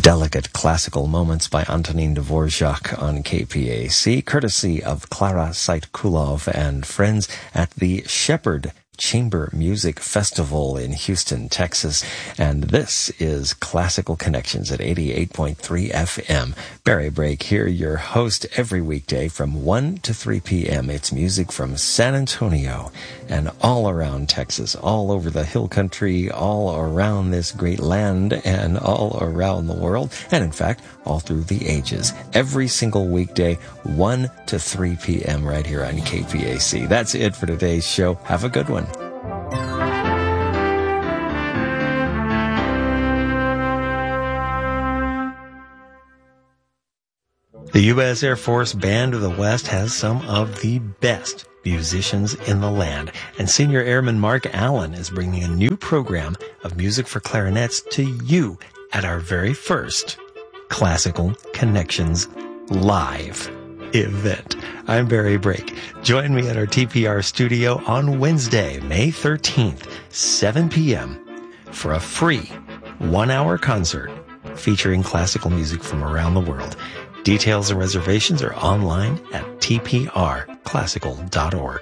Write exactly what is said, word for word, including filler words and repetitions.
Delicate Classical Moments by Antonin Dvorak on K P A C, courtesy of Clara Sitkulov and friends at the Shepherd Chamber Music Festival in Houston, Texas. And this is Classical Connections at eighty-eight point three F M. Barry Brake here, your host every weekday from one to three p.m. It's music from San Antonio and all around Texas, all over the hill country, all around this great land, and all around the world, and in fact, all through the ages. Every single weekday, one to three p.m. right here on K P A C. That's it for today's show. Have a good one. The U S Air Force Band of the West has some of the best musicians in the land, and Senior Airman Mark Allen is bringing a new program of music for clarinets to you at our very first Classical Connections Live event. I'm Barry Brake. Join me at our T P R studio on Wednesday, May thirteenth, seven p.m. for a free one-hour concert featuring classical music from around the world. Details and reservations are online at t p r classical dot org.